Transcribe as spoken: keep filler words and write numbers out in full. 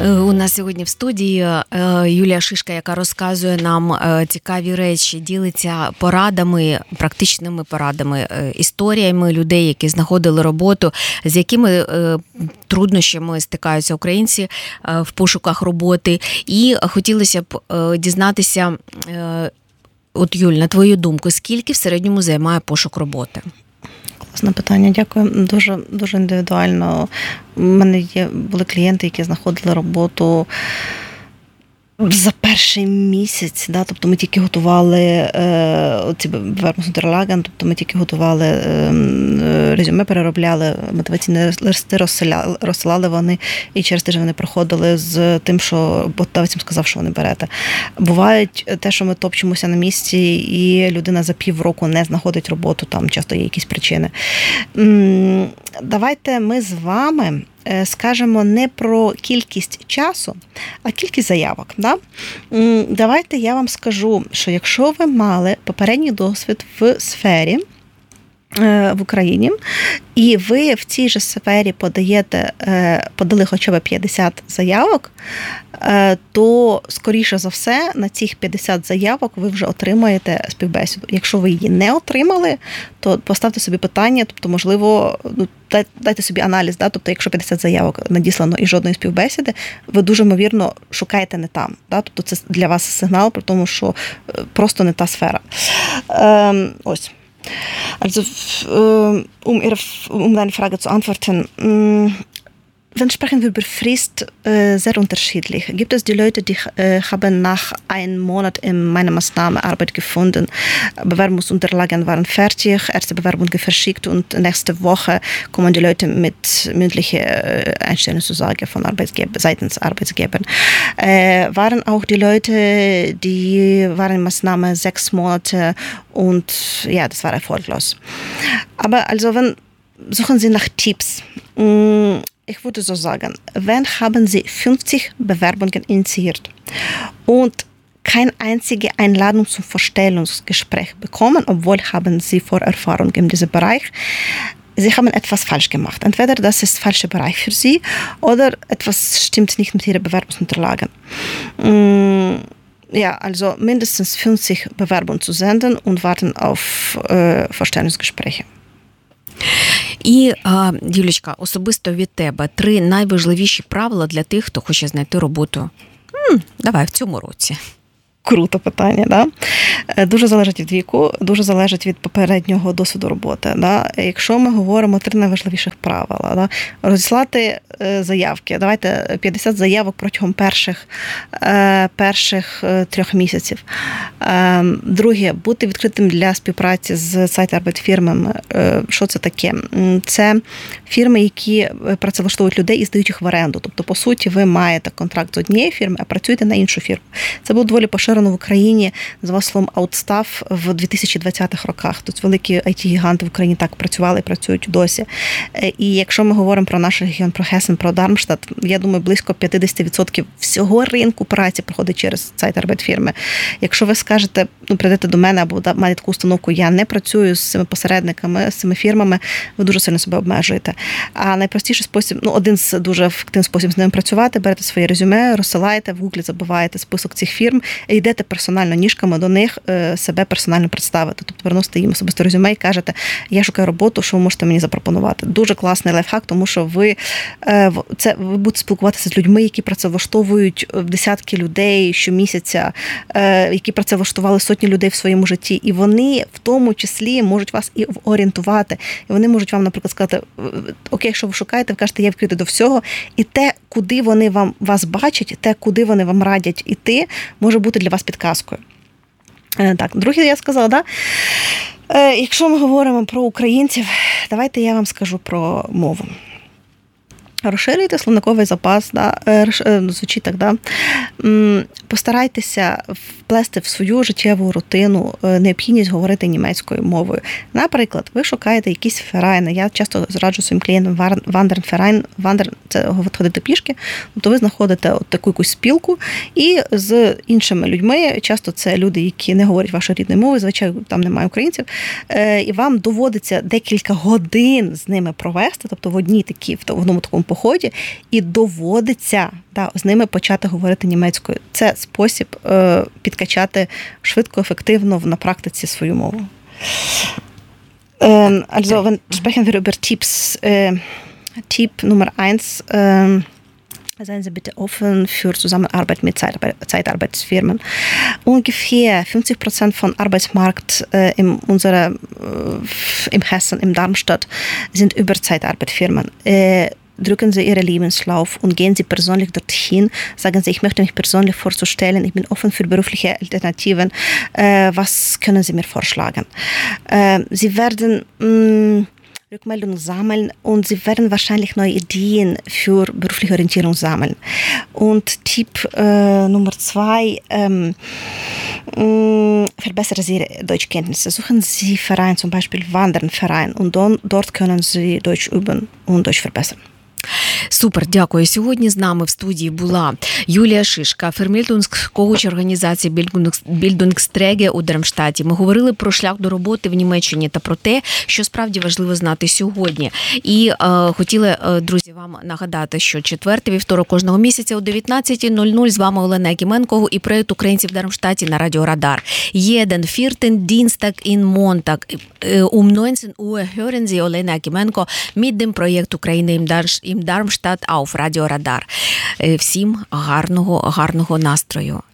У нас сьогодні в студії Юлія Шишка, яка розказує нам цікаві речі, ділиться порадами, практичними порадами, історіями людей, які знаходили роботу, з якими труднощами стикаються українці в пошуках роботи. І хотілося б дізнатися, от, Юль, на твою думку, скільки в середньому займає пошук роботи? Класне питання, дякую. Дуже, дуже індивідуально. У мене є, були клієнти, які знаходили роботу за перший місяць, да, тобто ми тільки готували е, ці Wermutsunterlagen, тобто ми тільки готували е, резюме, переробляли, мотиваційні листи розсилали, розсилали вони, і через тиждень вони проходили з тим, що ботавець їм сказав, що вони берете. Бувають те, що ми топчемося на місці, і людина за півроку не знаходить роботу, там часто є якісь причини. Давайте ми з вами скажемо не про кількість часу, а кількість заявок. Да? Давайте я вам скажу, що якщо ви мали попередній досвід в сфері, в Україні, і ви в цій же сфері подаєте, подали хоча б п'ятдесят заявок, то, скоріше за все, на цих п'ятдесят заявок ви вже отримаєте співбесіду. Якщо ви її не отримали, то поставте собі питання, тобто, можливо, ну, дайте собі аналіз, да? Тобто, якщо п'ятдесят заявок надіслано і жодної співбесіди, ви дуже, ймовірно, шукаєте не там. Да? Тобто, це для вас сигнал про тому, що просто не та сфера. Ем, ось. Also, um, ihre, um deine Frage zu antworten, dann sprechen wir über Frist äh, sehr unterschiedlich. Gibt es die Leute, die äh, haben nach einem Monat in meiner Maßnahme Arbeit gefunden, Bewerbungsunterlagen waren fertig, erste Bewerbungen verschickt und nächste Woche kommen die Leute mit mündlicher äh, Einstellungszusage von Arbeitgeber, seitens Arbeitgebern. Äh, waren auch die Leute, die waren in Maßnahme sechs Monate und ja, das war erfolglos. Aber also, wenn suchen Sie nach Tipps. Ich würde so sagen, wenn haben Sie fünfzig Bewerbungen initiiert und keine einzige Einladung zum Vorstellungsgespräch bekommen, obwohl haben Sie Vorerfahrung in diesem Bereich, Sie haben etwas falsch gemacht. Entweder das ist der falsche Bereich für Sie oder etwas stimmt nicht mit Ihren Bewerbungsunterlagen. Ja, also mindestens fünfzig Bewerbungen zu senden und warten auf äh, Vorstellungsgespräche. І, Юлічка, особисто від тебе три найважливіші правила для тих, хто хоче знайти роботу. М, давай, в цьому році. Круто питання, да? Дуже залежить від віку, дуже залежить від попереднього досвіду роботи. Да? Якщо ми говоримо три найважливіших правила, да? Розіслати заявки, давайте п'ятдесят заявок протягом перших, перших трьох місяців. Друге, бути відкритим для співпраці з сайт-арбайт-фірмами. Що це таке? Це фірми, які працевлаштовують людей і здають їх в оренду. Тобто, по суті, ви маєте контракт з однієї фірми, а працюєте на іншу фірму. Це було доволі поширено в Україні за словом аутстаф в дві тисячі двадцятих роках. Тут великі ай ті-гіганти в Україні так працювали і працюють досі. І якщо ми говоримо про наш регіон, про Гесен, про Дармштадт, я думаю, близько п'ятдесят відсотків всього ринку праці проходить через сайт-арбайт-фірми. Якщо ви скажете, ну, прийдете до мене або маєте таку установку, я не працюю з цими посередниками, з цими фірмами, ви дуже сильно себе обмежуєте. А найпростіший спосіб, ну, один з дуже ефективний спосіб з ними працювати, берете своє резюме, розсилаєте, в гуглі забиваєте список цих фірм, і йдете персонально ніжками до них, себе персонально представити. Тобто приносите їм особисто резюме і кажете, я шукаю роботу, що ви можете мені запропонувати. Дуже класний лайфхак, тому що ви, це, ви будете спілкуватися з людьми, які працевлаштовують десятки людей щомісяця, які працевлаштували сотні людей в своєму житті, і вони в тому числі можуть вас і орієнтувати. І вони можуть вам, наприклад, сказати, окей, якщо ви шукаєте, ви кажете, я відкрита до всього, і те, куди вони вам, вас бачать, те, куди вони вам радять іти, може бути для вас підказкою. Так, друге, я сказала, да? Якщо ми говоримо про українців, давайте я вам скажу про мову. Розширюйте словниковий запас, да, звучить так, да. Постарайтеся вплести в свою життєву рутину необхідність говорити німецькою мовою. Наприклад, ви шукаєте якісь ферайни. Я часто зраджу своїм клієнтам вандерферайн, вандер – це ходити пішки, тобто ви знаходите от таку якусь спілку і з іншими людьми, часто це люди, які не говорять вашою рідною мовою, звичайно, там немає українців, і вам доводиться декілька годин з ними провести, тобто в одній такій, в одному такому поході, і доводиться да, з ними почати говорити німецькою. Це спосіб е, підкачати швидко, ефективно на практиці свою мову. Ähm, also, wenn, sprechen wir über Tipps. Äh, Tipp Nummer eins, äh, seien Sie bitte offen für Zusammenarbeit mit Zeitarbeit, Zeitarbeitsfirmen. Ungefähr fünfzig Prozent von Arbeitsmarkt äh, in unserer, äh, im Hessen, im Darmstadt, sind über Zeitarbeitsfirmen. Äh, drücken Sie Ihren Lebenslauf und gehen Sie persönlich dorthin. Sagen Sie, ich möchte mich persönlich vorzustellen, ich bin offen für berufliche Alternativen. Äh, was können Sie mir vorschlagen? Äh, Sie werden mh, Rückmeldungen sammeln und Sie werden wahrscheinlich neue Ideen für berufliche Orientierung sammeln. Und Tipp äh, Nummer zwei, ähm, mh, verbessern Sie Ihre Deutschkenntnisse. Suchen Sie Verein, zum Beispiel Wandernverein, und don, dort können Sie Deutsch üben und Deutsch verbessern. Супер, дякую. Сьогодні з нами в студії була Юлія Шишка, Vermittlungskoach організації Bildungsträger у Дармштаті. Ми говорили про шлях до роботи в Німеччині та про те, що справді важливо знати сьогодні. І е, хотіли, е, друзі, вам нагадати, що четвертий вівторок кожного місяця о дев'ятнадцята нуль нуль з вами Олена Якименко і проєкт «Українці в Дармштаті» на Радіо Радар. Jeden vierten Dienstag in Montag um neunzehn Uhr hören Sie Olena Якименко mit dem Projekt «Україна im Darmstadt» auf Radio Radar. Всім гарного, гарного настрою.